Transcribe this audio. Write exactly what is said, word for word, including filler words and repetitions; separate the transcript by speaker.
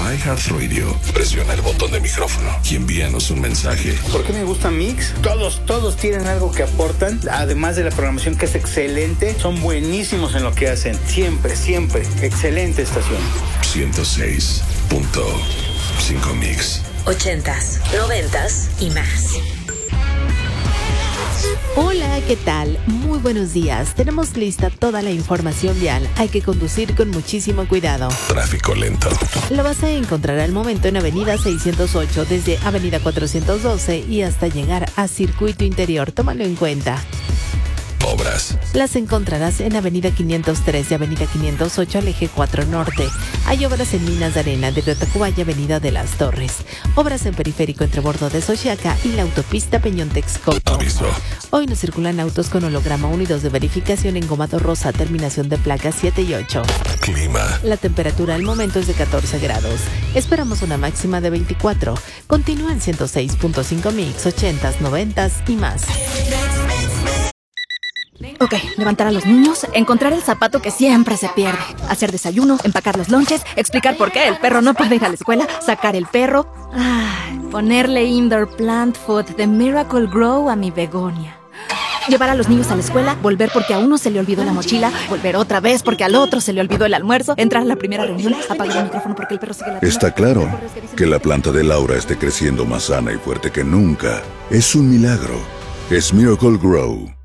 Speaker 1: iHeartRadio, presiona el botón de micrófono y envíanos un mensaje.
Speaker 2: ¿Por qué me gusta Mix? Todos, todos tienen algo que aportan, además de la programación que es excelente, son buenísimos en lo que hacen. Siempre, siempre. Excelente estación.
Speaker 1: ciento seis punto cinco Mix.
Speaker 3: Ochentas, noventas y más.
Speaker 4: Hola, ¿qué tal? Muy buenos días. Tenemos lista toda la información vial. Hay que conducir con muchísimo cuidado.
Speaker 1: Tráfico lento.
Speaker 4: Lo vas a encontrar al momento en Avenida seiscientos ocho, desde Avenida cuatrocientos doce y hasta llegar a Circuito Interior. Tómalo en cuenta.
Speaker 1: Obras.
Speaker 4: Las encontrarás en Avenida quinientos tres y Avenida quinientos ocho al eje cuatro Norte. Hay obras en Minas de Arena de Río Tacubaya y Avenida de las Torres. Obras en Periférico entre Bordo de Xochiaca y la autopista Peñón-Texcoco.
Speaker 1: Aviso.
Speaker 4: Hoy no circulan autos con holograma uno y dos de verificación en Gomado Rosa, terminación de placas siete y ocho.
Speaker 1: Clima.
Speaker 4: La temperatura al momento es de catorce grados. Esperamos una máxima de veinticuatro. Continúa en ciento seis punto cinco Mix, ochentas, noventas y más.
Speaker 5: Ok, levantar a los niños, encontrar el zapato que siempre se pierde, hacer desayuno, empacar los lonches, explicar por qué el perro no puede ir a la escuela, sacar el perro, ah, ponerle indoor plant food de Miracle Grow a mi begonia. Llevar a los niños a la escuela, volver porque a uno se le olvidó la mochila, volver otra vez porque al otro se le olvidó el almuerzo, entrar a la primera reunión, apagar el micrófono porque el perro sigue ladrando.
Speaker 6: Está claro que la planta de Laura esté creciendo más sana y fuerte que nunca. Es un milagro. Es Miracle Grow.